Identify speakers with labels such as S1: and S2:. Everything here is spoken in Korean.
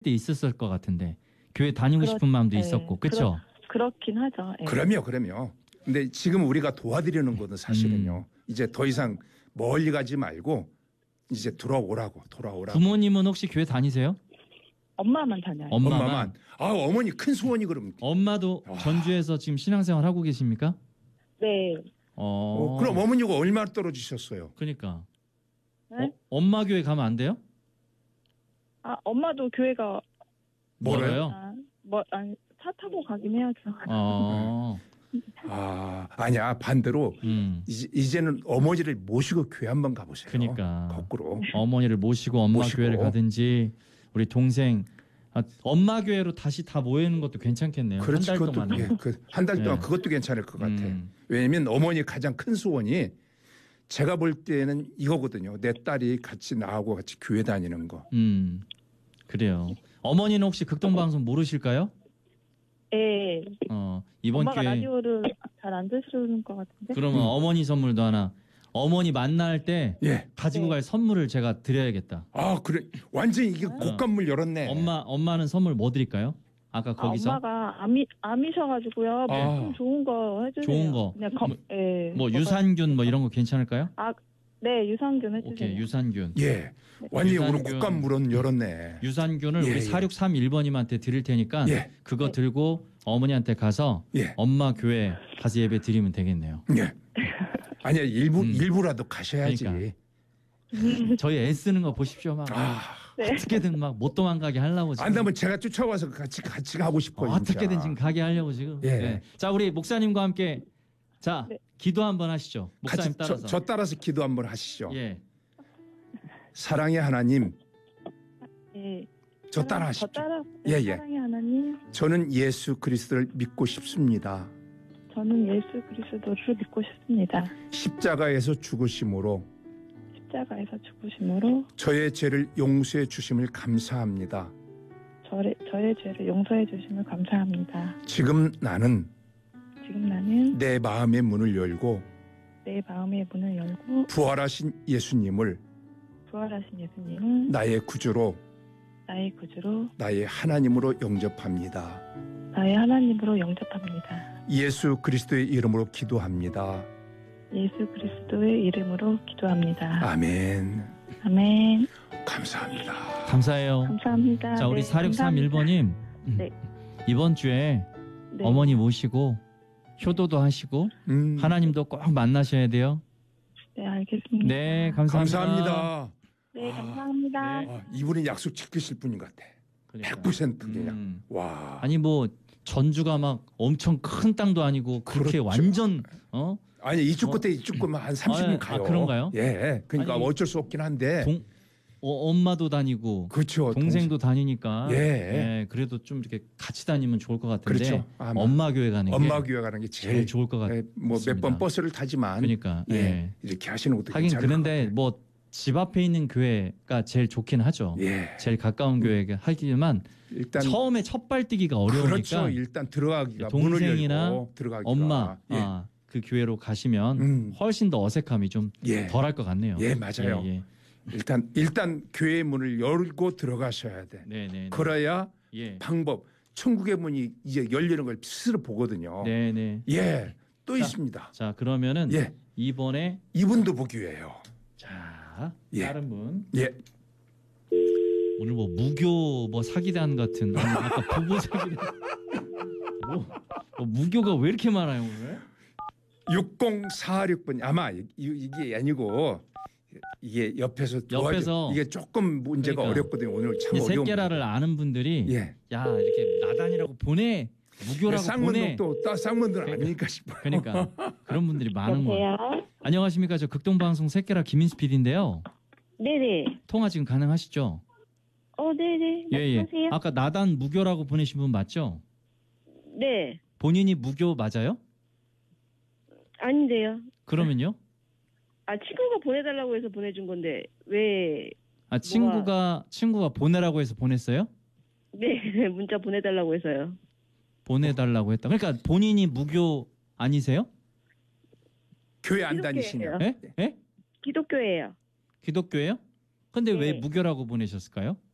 S1: 있었을 것 같은데 교회 다니고 싶은 마음도 있었고, 그렇죠?
S2: 그렇긴 하죠. 예.
S3: 그럼요. 근데 지금 우리가 도와드리는 것은 사실은요. 이제 더 이상 멀리 가지 말고 이제 돌아오라고.
S1: 부모님은 혹시 교회 다니세요?
S2: 엄마만 다녀요.
S1: 엄마만.
S3: 어머니 큰 소원이 그럼.
S1: 엄마도 전주에서 지금 신앙생활 하고 계십니까?
S2: 네.
S3: 그럼 어머니가 얼마나 떨어지셨어요?
S1: 그러니까.
S2: 네?
S1: 엄마 교회 가면 안 돼요?
S2: 엄마도 교회가
S1: 멀어요?
S2: 차 타고 가긴 해야죠.
S3: 아니야. 반대로 이제는 어머니를 모시고 교회 한번 가보세요.
S1: 그러니까.
S3: 거꾸로.
S1: 어머니를 모시고 엄마 교회를 가든지 우리 동생 엄마 교회로 다시 다 모이는 것도 괜찮겠네요.
S3: 그렇지,
S1: 한 달 동안.
S3: 한 달 동안
S1: 네.
S3: 그것도 괜찮을 것 같아. 왜냐하면 어머니 가장 큰 소원이 제가 볼 때는 이거거든요. 내 딸이 같이 나하고 같이 교회 다니는 거.
S1: 그래요. 어머니는 혹시 극동방송 모르실까요?
S2: 예.
S1: 이번
S2: 엄마가
S1: 기회에
S2: 라디오를 잘 안 들으시는 것 같은데.
S1: 그러면 어머니 선물도 하나. 어머니 만날 때 가지고 갈 선물을 제가 드려야겠다.
S3: 그래. 완전히 이게 곡간물 열었네.
S1: 엄마는 선물 뭐 드릴까요? 아까 거기서
S2: 엄마가 암이셔가지고요. 좀 좋은 거 해주세요.
S1: 좋은 거.
S2: 그냥
S1: 뭐 유산균 뭐 이런 거 괜찮을까요?
S2: 네, 유산균 해주세요.
S1: 오케이, 유산균.
S3: 예. 완전히 오늘 곡간물은 열었네.
S1: 유산균을 우리 4631번님한테 드릴 테니까 그거 들고 어머니한테 가서 엄마 교회 가서 예배 드리면 되겠네요.
S3: 예. 아니야, 일부라도 가셔야지.
S1: 그러니까. 저희 애쓰는 거 보십시오. 막 어떻게든 막 못 도망가게 하려고 지금.
S3: 안 되면 제가 쫓아와서 같이 가고 싶어요.
S1: 어떻게든 지금 가게 하려고 지금. 자, 우리 목사님과 함께 기도 한번 하시죠. 목사님 따라서.
S3: 저 따라서 기도 한번 하시죠.
S1: 예.
S3: 사랑의 하나님.
S2: 예.
S3: 저 따라 하시죠.
S2: 사랑의 하나님.
S3: 저는 예수 그리스도를 믿고 싶습니다.
S2: 저는 예수 그리스도를 믿고 싶습니다.
S3: 십자가에서 죽으심으로 저의 죄를 용서해 주심을 감사합니다.
S2: 저의 죄를 용서해 주심을 감사합니다.
S3: 지금 나는
S2: 내
S3: 마음의 문을 열고 부활하신 예수님을 나의 구주로 나의 하나님으로 영접합니다. 예수 그리스도의 이름으로 기도합니다. 아멘. 감사합니다.
S1: 감사해요.
S2: 감사합니다.
S1: 자, 우리 4631번님. 이번 주에 어머니 모시고 효도도 하시고 하나님도 꼭 만나셔야 돼요.
S2: 네, 알겠습니다.
S1: 네, 감사합니다.
S3: 감사합니다.
S2: 네, 감사합니다.
S3: 이분은 약속 지키실 분인 것 같아.
S1: 그러니까.
S3: 100% 그냥. 와.
S1: 아니 뭐 전주가 막 엄청 큰 땅도 아니고 그렇게 완전
S3: 아니 이쪽 끝에 이쪽 끝만 한 30분 가요.
S1: 그런가요?
S3: 예. 그러니까
S1: 아니,
S3: 어쩔 수 없긴 한데.
S1: 엄마도 다니고
S3: 그렇죠.
S1: 동생도 다니니까 그래도 좀 이렇게 같이 다니면 좋을 것 같은데
S3: 그렇죠.
S1: 엄마 교회 가는
S3: 게 제일
S1: 좋을 것 같아요.
S3: 뭐 몇 번 버스를 타지만
S1: 그러니까
S3: 이렇게 하시는 것도
S1: 하긴
S3: 괜찮을
S1: 그런데
S3: 것
S1: 뭐 집 앞에 있는 교회가 제일 좋긴 하죠. 제일 가까운 교회가 하지만
S3: 일단
S1: 처음에 첫 발뛰기가 어려우니까
S3: 그렇죠. 일단 들어가기가
S1: 동생이나
S3: 들어가기가.
S1: 엄마 그 교회로 가시면 훨씬 더 어색함이 좀 덜할 것 같네요.
S3: 예, 맞아요. 일단 교회의 문을 열고 들어가셔야 돼.
S1: 네네.
S3: 그래야 방법. 천국의 문이 이제 열리는 걸 스스로 보거든요.
S1: 네네.
S3: 예, 또 있습니다.
S1: 자, 그러면은 이번에
S3: 이분도 보기예요.
S1: 자, 다른 분. 오늘 뭐 무교 뭐 사기단 같은 아까 부부 사기단. 뭐 무교가 왜 이렇게 많아요 오늘?
S3: 6046번 아마 이게 아니고. 이게 옆에서 이게 조금 문제가 어렵거든요. 오늘 참 어려운.
S1: 새끼라를 아는 분들이 야 이렇게 나단이라고 보내 무교라고 보내.
S3: 또 쌍문들 아니니까 싶어요.
S1: 그러니까 그런 분들이 많은 거예요. 안녕하십니까, 저 극동방송 새끼라 김인수 PD인데요.
S2: 네네.
S1: 통화 지금 가능하시죠?
S2: 네네.
S1: 예. 아까 나단 무교라고 보내신 분 맞죠?
S2: 네.
S1: 본인이 무교 맞아요?
S2: 아닌데요.
S1: 그러면요?
S2: 친구가 보내달라고 해서 보내준 건데 왜?
S1: 친구가 보내라고 해서 보냈어요?
S2: 네, 문자 보내달라고 해서요.
S1: 보내달라고 했다. 그러니까 본인이 무교 아니세요?
S3: 교회 안 다니시냐?
S1: 예?
S2: 기독교예요.
S1: 기독교예요? 근데 왜 무교라고 보내셨을까요?